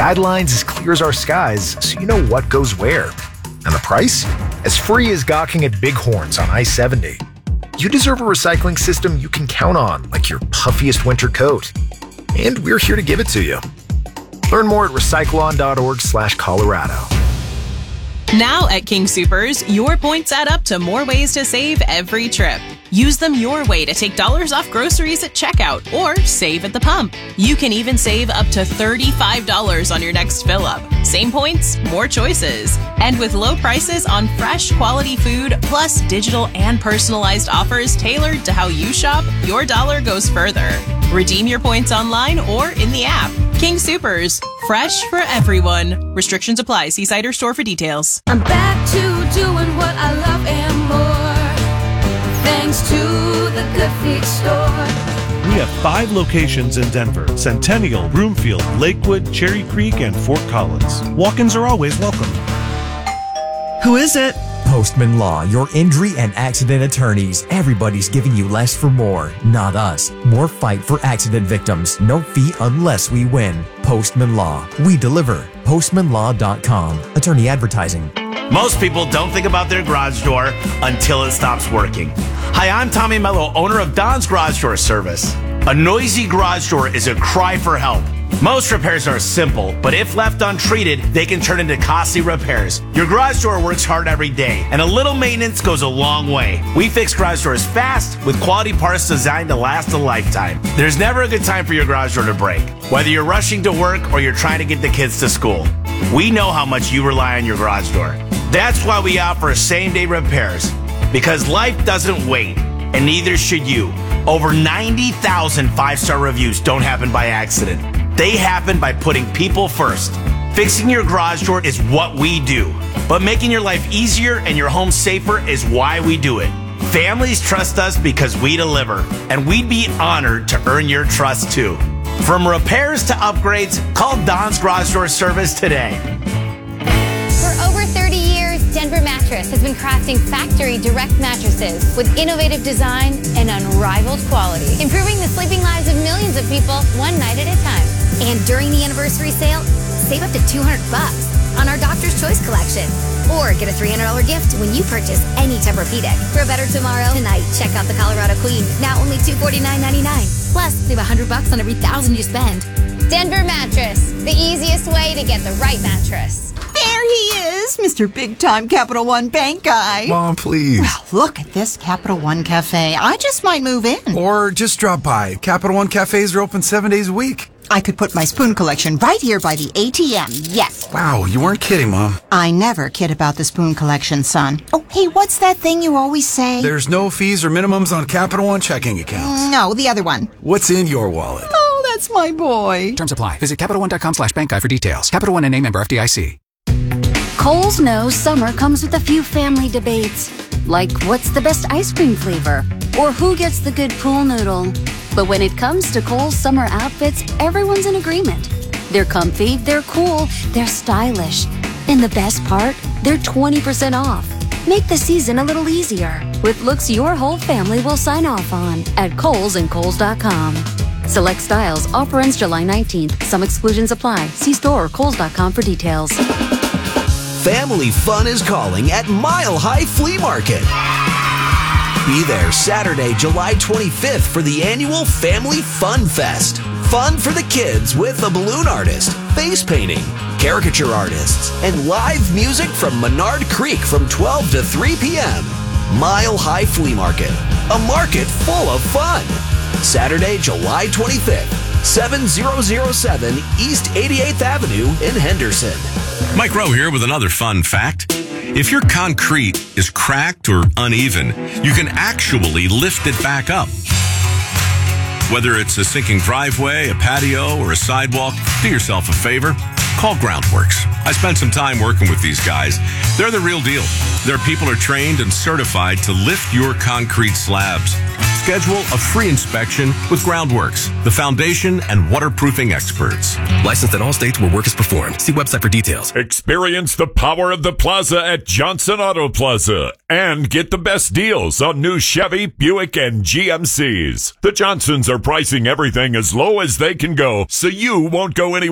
Guidelines as clear as our skies, so you know what goes where. And the price? As free as gawking at bighorns on I-70. You deserve a recycling system you can count on, like your puffiest winter coat. And we're here to give it to you. Learn more at recycleon.org/Colorado. Now at King Soopers, your points add up to more ways to save every trip. Use them your way to take dollars off groceries at checkout or save at the pump. You can even save up to $35 on your next fill-up. Same points, more choices. And with low prices on fresh, quality food, plus digital and personalized offers tailored to how you shop, your dollar goes further. Redeem your points online or in the app. King Soopers, fresh for everyone. Restrictions apply. See site or store for details. I'm back to doing what I love and more, thanks to the Good Feet store. We have 5 locations in Denver: Centennial, Broomfield, Lakewood, Cherry Creek, and Fort Collins. Walk-ins are always welcome. Who is it? Postman Law, your injury and accident attorneys. Everybody's giving you less for more, not us. More fight for accident victims. No fee unless we win. Postman Law. We deliver. PostmanLaw.com. Attorney advertising. Most people don't think about their garage door until it stops working. Hi, I'm Tommy Mello, owner of Don's Garage Door Service. A noisy garage door is a cry for help. Most repairs are simple, but if left untreated, they can turn into costly repairs. Your garage door works hard every day, and a little maintenance goes a long way. We fix garage doors fast with quality parts designed to last a lifetime. There's never a good time for your garage door to break, whether you're rushing to work or you're trying to get the kids to school. We know how much you rely on your garage door. That's why we offer same-day repairs, because life doesn't wait, and neither should you. Over 90,000 5-star reviews don't happen by accident. They happen by putting people first. Fixing your garage door is what we do, but making your life easier and your home safer is why we do it. Families trust us because we deliver, and we'd be honored to earn your trust too. From repairs to upgrades, call Don's Garage Door Service today. For over 30 years, Denver Mattress has been crafting factory direct mattresses with innovative design and unrivaled quality, improving the sleeping lives of millions of people one night at a time. And during the anniversary sale, save up to $200 on our Doctor's Choice collection. Or get a $300 gift when you purchase any Tempur-Pedic. For a better tomorrow, tonight, check out the Colorado Queen, now only $249.99. Plus, save $100 on every $1,000 you spend. Denver Mattress, the easiest way to get the right mattress. There he is, Mr. Big-Time Capital One Bank guy. Mom, please. Well, look at this Capital One Cafe. I just might move in. Or just drop by. Capital One cafes are open 7 days a week. I could put my spoon collection right here by the ATM, yes. Wow, you weren't kidding, Mom. I never kid about the spoon collection, son. Oh, hey, what's that thing you always say? There's no fees or minimums on Capital One checking accounts. No, the other one. What's in your wallet? Oh, that's my boy. Terms apply. Visit CapitalOne.com/bankguy for details. Capital One and member FDIC. Kohl's knows summer comes with a few family debates, like what's the best ice cream flavor, or who gets the good pool noodle. But when it comes to Kohl's summer outfits, everyone's in agreement. They're comfy, they're cool, they're stylish. And the best part, they're 20% off. Make the season a little easier with looks your whole family will sign off on at Kohl's and Kohls.com. Select styles, offer ends July 19th. Some exclusions apply. See store or Kohls.com for details. Family fun is calling at Mile High Flea Market. Be there Saturday, July 25th for the annual Family Fun Fest. Fun for the kids with a balloon artist, face painting, caricature artists, and live music from Menard Creek from 12 to 3 p.m. Mile High Flea Market, a market full of fun. Saturday, July 25th, 7007 East 88th Avenue in Henderson. Mike Rowe here with another fun fact. If your concrete is cracked or uneven, you can actually lift it back up. Whether it's a sinking driveway, a patio, or a sidewalk, do yourself a favor. Call Groundworks. I spent some time working with these guys. They're the real deal. Their people are trained and certified to lift your concrete slabs. Schedule a free inspection with Groundworks, the foundation and waterproofing experts. Licensed in all states where work is performed. See website for details. Experience the power of the plaza at Johnson Auto Plaza and get the best deals on new Chevy, Buick, and GMCs. The Johnsons are pricing everything as low as they can go, so you won't go anywhere.